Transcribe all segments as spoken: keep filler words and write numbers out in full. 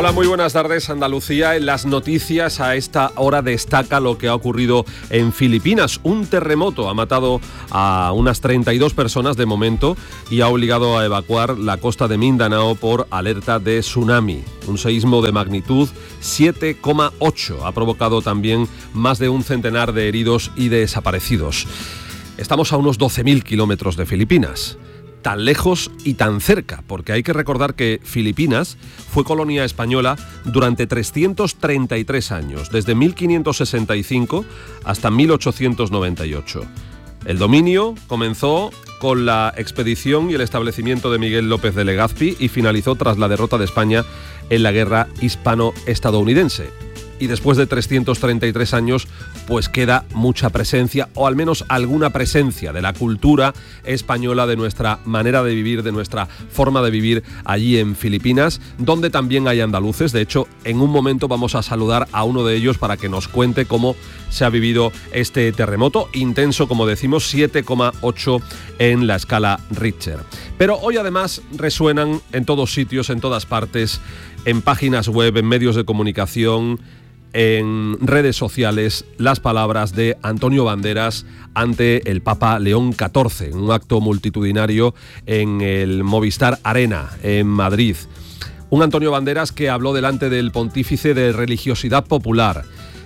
Hola, muy buenas tardes. Andalucía, en las noticias a esta hora destaca lo que ha ocurrido en Filipinas. Un terremoto ha matado a unas treinta y dos personas de momento y ha obligado a evacuar la costa de Mindanao por alerta de tsunami. Un seísmo de magnitud siete coma ocho ha provocado también más de un centenar de heridos y de desaparecidos. Estamos a unos doce mil kilómetros de Filipinas. Tan lejos y tan cerca, porque hay que recordar que Filipinas fue colonia española durante trescientos treinta y tres años, desde mil quinientos sesenta y cinco hasta mil ochocientos noventa y ocho. El dominio comenzó con la expedición y el establecimiento de Miguel López de Legazpi y finalizó tras la derrota de España en la guerra hispano-estadounidense. Y después de trescientos treinta y tres años, pues queda mucha presencia, o al menos alguna presencia de la cultura española, de nuestra manera de vivir, de nuestra forma de vivir allí en Filipinas, donde también hay andaluces. De hecho, en un momento vamos a saludar a uno de ellos para que nos cuente cómo se ha vivido este terremoto, intenso, como decimos, siete coma ocho en la escala Richter. Pero hoy además resuenan en todos sitios, en todas partes, en páginas web, en medios de comunicación, en redes sociales, las palabras de Antonio Banderas ante el Papa León catorce, un acto multitudinario en el Movistar Arena, en Madrid. Un Antonio Banderas que habló delante del pontífice de religiosidad popular,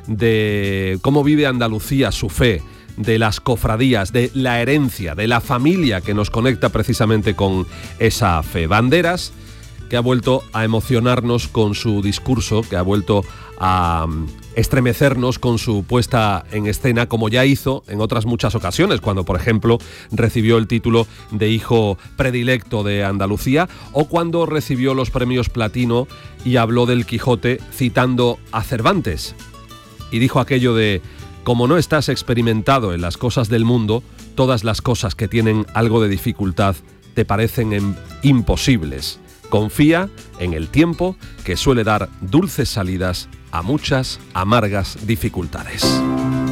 de cómo vive Andalucía su fe, de las cofradías, de la herencia, de la familia que nos conecta precisamente con esa fe. Banderas que ha vuelto a emocionarnos con su discurso, que ha vuelto a estremecernos con su puesta en escena, como ya hizo en otras muchas ocasiones, cuando, por ejemplo, recibió el título de hijo predilecto de Andalucía, o cuando recibió los premios Platino y habló del Quijote citando a Cervantes. Y dijo aquello de: como no estás experimentado en las cosas del mundo, todas las cosas que tienen algo de dificultad te parecen imposibles. Confía en el tiempo, que suele dar dulces salidas a muchas amargas dificultades.